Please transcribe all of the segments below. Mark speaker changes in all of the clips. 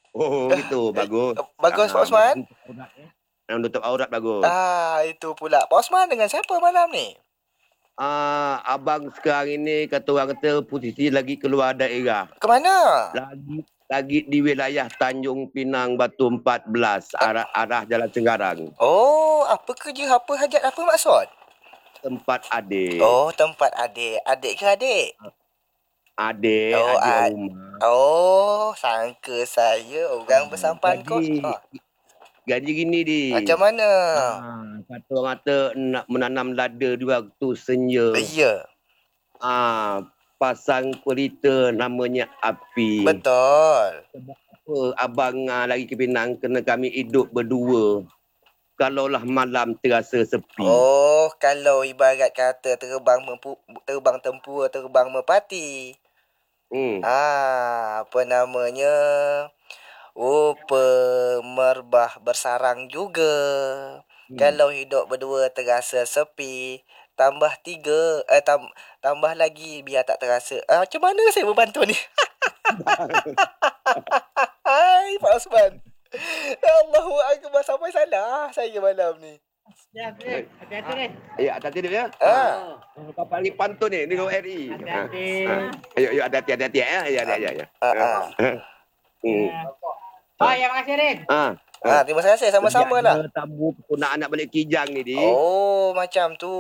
Speaker 1: Oh, gitu. Bagus.
Speaker 2: Bagus Pak Osman?
Speaker 1: Menutup aurat ya. Menutup aurat bagus.
Speaker 2: Itu pula. Pak Osman dengan siapa malam ni?
Speaker 1: Abang sekarang ini kata orang kata posisi lagi keluar daerah.
Speaker 2: Ke mana?
Speaker 1: Lagi di wilayah Tanjung Pinang Batu 14 arah Jalan Senggarang.
Speaker 2: Oh, apa kerja? Apa hajat? Apa maksud?
Speaker 1: Tempat adik.
Speaker 2: Oh, tempat adik. Adik ke adik?
Speaker 1: Adik,
Speaker 2: Oh,
Speaker 1: adik rumah.
Speaker 2: sangka saya orang bersampan
Speaker 1: Jadi
Speaker 2: kos. Oh,
Speaker 1: Gaji gini di.
Speaker 2: macam mana?
Speaker 1: Kata orang kata nak menanam lada di waktu senja.
Speaker 2: Ya,
Speaker 1: Pasang pelita namanya api.
Speaker 2: betul.
Speaker 1: Sebab apa abang lagi ke Penang kena kami hidup berdua. Kalaulah malam terasa sepi.
Speaker 2: Oh, kalau ibarat kata terbang tempur, terbang merpati.
Speaker 1: Hmm.
Speaker 2: Apa namanya? Oh, pemerbah bersarang juga.
Speaker 1: Hmm.
Speaker 2: Kalau hidup berdua terasa sepi, tambah tiga, tambah lagi biar tak terasa. Macam mana saya berbantu ni? Hai, Pak Osman. Allahu Akbar, sampai salah saya malam ni.
Speaker 1: Hati-hati ni. Ya, hati-hati dia ya. Kapal ni pantun ni RI. Hati-hati. Ayo hati-hati ya. Ya.
Speaker 3: Ya, makasih, Rin.
Speaker 2: Terima kasih, sama-sama lah.
Speaker 1: Tamu nak anak balik Kijang ni, Di.
Speaker 2: Oh, macam tu.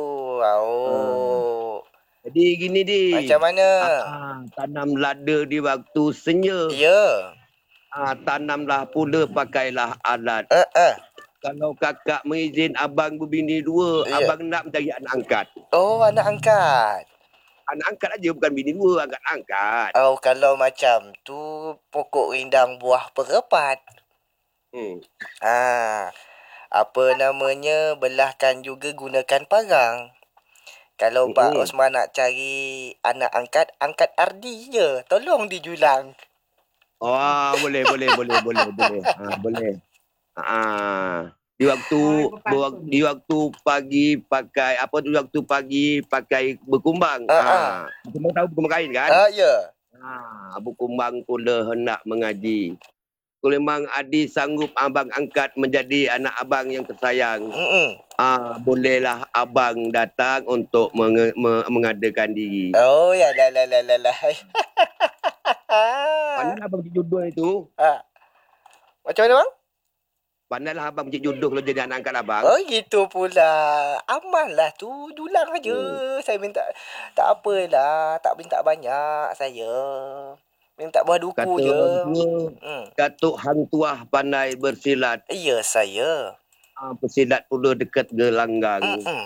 Speaker 1: Jadi gini, Di.
Speaker 2: Macam mana?
Speaker 1: Tanam lada di waktu senja.
Speaker 2: Ya.
Speaker 1: Tanamlah pula, pakailah alat. Kalau kakak mengizin abang berbini dua,
Speaker 2: Ya.
Speaker 1: abang nak mencari anak angkat.
Speaker 2: Oh, anak angkat.
Speaker 1: Anak angkat aja, bukan bini dua, angkat.
Speaker 2: Oh, kalau macam tu, pokok rindang buah perepat. Apa namanya, belahkan juga gunakan parang. Kalau Pak Osman nak cari anak angkat, angkat Ardi je. Tolong dijulang.
Speaker 1: Boleh. Boleh. Di waktu pagi pakai berkumbang. Kamu tahu berkumbang kain kan?
Speaker 2: Ya.
Speaker 1: Berkumbang pula hendak mengaji. Kalau memang Adi sanggup abang angkat menjadi anak abang yang tersayang, bolehlah abang datang untuk mengadakan diri.
Speaker 2: Oh, ya lah.
Speaker 1: Pandailah abang cik jodoh itu.
Speaker 2: Macam mana, bang?
Speaker 1: Pandailah abang cik jodoh kalau jadi anak angkat abang.
Speaker 2: Oh, gitu pula. Aman lah tu. Julang aja. Saya minta, tak apalah. Tak minta banyak saya. Minta buah duku je.
Speaker 1: Katuk hang tuah pandai bersilat.
Speaker 2: Ya, saya.
Speaker 1: Bersilat pula dekat gelanggang.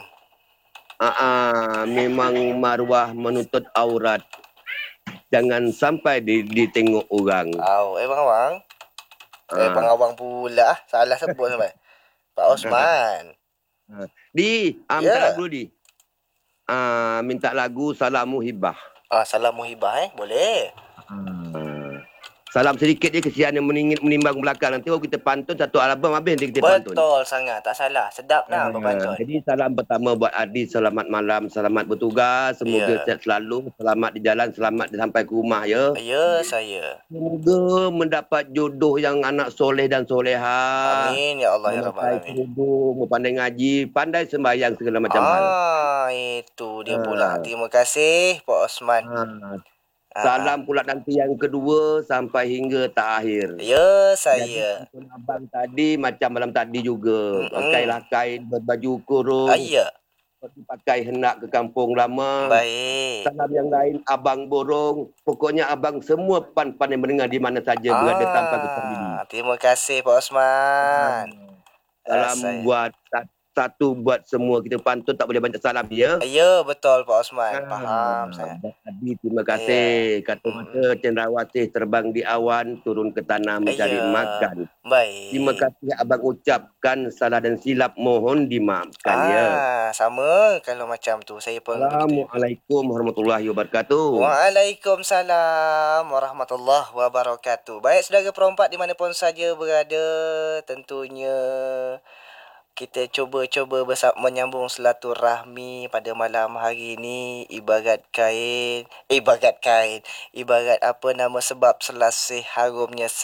Speaker 1: Memang maruah menuntut aurat. Jangan sampai ditengok orang.
Speaker 2: Bang. Bang Awang pula. Salah sebut sampai. Pak Osman.
Speaker 1: Minta lagu Di. Minta lagu Salam Muhibah.
Speaker 2: Salam Muhibah boleh.
Speaker 1: Salam sedikit je, kesian yang menimbang belakang. Nanti kalau kita pantun satu album habis nanti kita pantun.
Speaker 2: Betul sangat, tak salah. Sedap lah berpantun.
Speaker 1: Jadi salam pertama buat Adi, selamat malam, selamat bertugas. Semoga sihat selalu, selamat di jalan, selamat sampai ke rumah ya.
Speaker 2: Ya, saya.
Speaker 1: Semoga mendapat jodoh yang anak soleh dan soleha.
Speaker 2: Amin ya Allah ya Rabbal Alamin.
Speaker 1: Pandai ngaji, pandai sembahyang segala macam hal.
Speaker 2: Itu dia pula. Terima kasih Pak Osman.
Speaker 1: Salam pula nanti yang kedua sampai hingga terakhir.
Speaker 2: Ya, saya.
Speaker 1: Jadi, abang tadi macam malam tadi juga. Pakailah kain berbaju kurung.
Speaker 2: Ya.
Speaker 1: Pakai hendak ke kampung lama.
Speaker 2: Baik.
Speaker 1: Salam yang lain abang borong. Pokoknya abang semua pandai mendengar di mana saja berada tanpa kesan.
Speaker 2: Terima kasih Pak Osman.
Speaker 1: Salam buat satu buat semua, kita pantun tak boleh banyak salam dia.
Speaker 2: Ya, betul Pak Osman. Faham saya.
Speaker 1: Adi, terima kasih. Kata mata cendrawasih terbang di awan, turun ke tanah mencari makan.
Speaker 2: Baik.
Speaker 1: Terima kasih abang ucapkan, salah dan silap mohon dimaafkan ya.
Speaker 2: Sama kalau macam tu saya pun.
Speaker 1: Assalamualaikum warahmatullahi wabarakatuh.
Speaker 2: Waalaikumsalam warahmatullahi wabarakatuh. Baik saudara perempat dimanapun saja berada, tentunya kita cuba menyambung silaturahmi pada malam hari ini ibarat apa nama sebab selasih harumnya